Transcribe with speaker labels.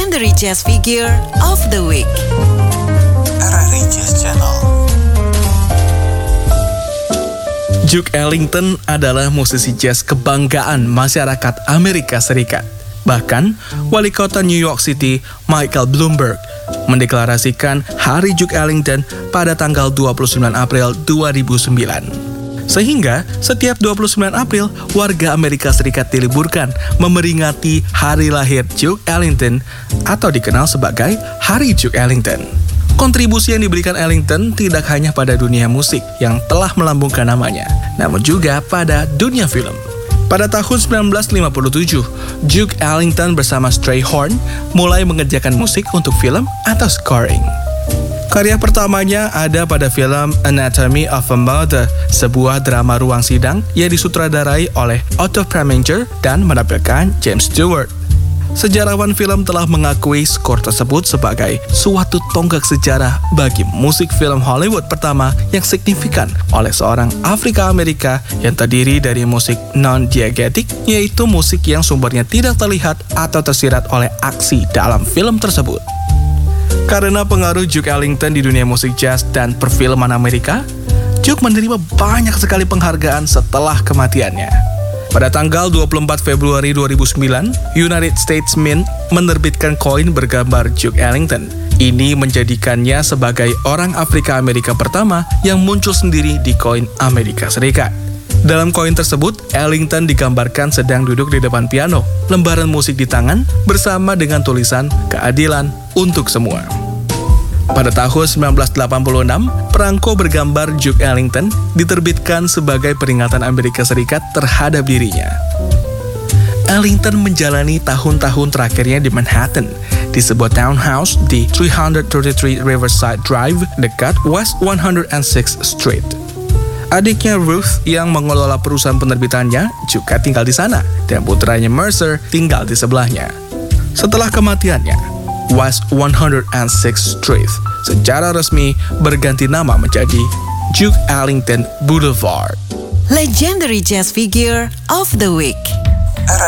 Speaker 1: Legendary Jazz Figure of the Week.
Speaker 2: RRI Jazz Channel.
Speaker 3: Duke Ellington adalah musisi jazz kebanggaan masyarakat Amerika Serikat. Bahkan, wali kota New York City, Michael Bloomberg, mendeklarasikan Hari Duke Ellington pada tanggal 29 April 2009. Sehingga, setiap 29 April, warga Amerika Serikat diliburkan memperingati hari lahir Duke Ellington atau dikenal sebagai Hari Duke Ellington. Kontribusi yang diberikan Ellington tidak hanya pada dunia musik yang telah melambungkan namanya, namun juga pada dunia film. Pada tahun 1957, Duke Ellington bersama Strayhorn mulai mengerjakan musik untuk film atau scoring. Karya pertamanya ada pada film Anatomy of a Murder, sebuah drama ruang sidang yang disutradarai oleh Otto Preminger dan menampilkan James Stewart. Sejarawan film telah mengakui skor tersebut sebagai suatu tonggak sejarah bagi musik film Hollywood pertama yang signifikan oleh seorang Afrika-Amerika yang terdiri dari musik non-diegetic, yaitu musik yang sumbernya tidak terlihat atau tersirat oleh aksi dalam film tersebut. Karena pengaruh Duke Ellington di dunia musik jazz dan perfilman Amerika, Duke menerima banyak sekali penghargaan setelah kematiannya. Pada tanggal 24 Februari 2009, United States Mint menerbitkan koin bergambar Duke Ellington. Ini menjadikannya sebagai orang Afrika Amerika pertama yang muncul sendiri di koin Amerika Serikat. Dalam koin tersebut, Ellington digambarkan sedang duduk di depan piano, lembaran musik di tangan, bersama dengan tulisan "Keadilan untuk semua". Pada tahun 1986, perangko bergambar Duke Ellington diterbitkan sebagai peringatan Amerika Serikat terhadap dirinya. Ellington menjalani tahun-tahun terakhirnya di Manhattan, di sebuah townhouse di 333 Riverside Drive dekat West 106th Street. Adiknya Ruth yang mengelola perusahaan penerbitannya juga tinggal di sana, dan putranya Mercer tinggal di sebelahnya. Setelah kematiannya, West 106th Street secara resmi berganti nama menjadi Duke Ellington Boulevard.
Speaker 1: Legendary Jazz Figure of the Week.